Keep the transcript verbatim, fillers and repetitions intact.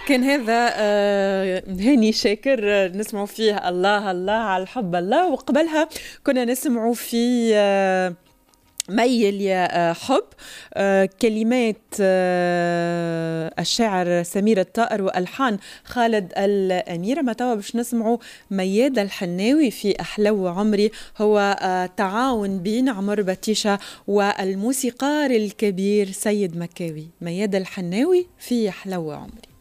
كان هذا آه، هاني شاكر، آه، نسمعوا فيه الله الله على الحب الله. وقبلها كنا نسمعوا في آه، ميل يا آه، حب، آه، كلمات آه، الشاعر سمير الطائر والحان خالد الأمير. ما توا باش نسمعوا ميادة الحناوي في أحلو عمري، هو آه، تعاون بين عمر بطيشة والموسيقار الكبير سيد مكاوي. ميادة الحناوي في أحلو عمري.